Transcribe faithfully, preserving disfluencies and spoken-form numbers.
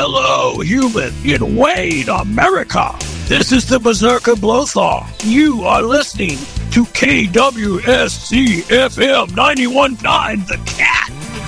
Hello, human in Wayne, America. This is the Berserker Blowthaw. You are listening to K W S C F M ninety-one point nine The Cat.